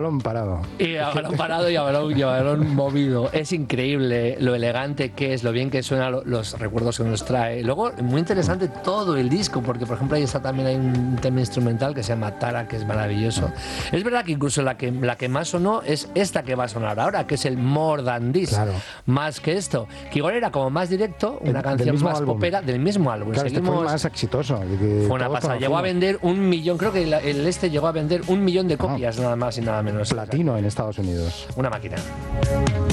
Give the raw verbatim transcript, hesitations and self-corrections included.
balón parado. Y a balón parado y a balón, y a balón movido. Es increíble lo elegante que es, lo bien que suena, lo, los recuerdos que nos trae. Luego, muy interesante todo el disco, porque por ejemplo ahí está también hay un tema instrumental que se llama Tara, que es maravilloso. Es verdad que incluso la que, la que más sonó es esta que va a sonar ahora, que es el More Than This. Claro. Más que esto. Que igual era como más directo, una El, canción más álbum. popera del mismo álbum. Claro, Seguimos... este fue más exitoso. Fue una pasada. Llegó a vender un millón, creo que el, el este llegó a vender un millón de copias, no. nada más y nada menos. Platino en Estados Unidos. Una máquina.